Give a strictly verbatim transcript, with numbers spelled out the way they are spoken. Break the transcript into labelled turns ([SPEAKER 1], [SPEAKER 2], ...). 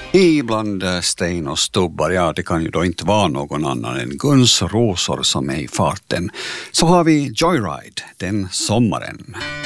[SPEAKER 1] Ibland sten och stubbar, ja det kan ju då inte vara någon annan än Guns Rosor som är i farten. Så har vi Joyride den sommaren.